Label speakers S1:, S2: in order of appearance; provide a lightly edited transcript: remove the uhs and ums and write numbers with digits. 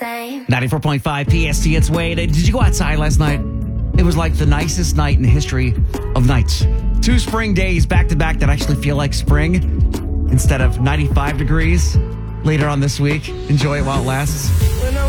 S1: same.
S2: 94.5 PST, it's Wade. Did you go outside last night? It was like the nicest night in the history of nights. 2 spring days back to back that actually feel like spring instead of 95 degrees later on this week. Enjoy it while it lasts.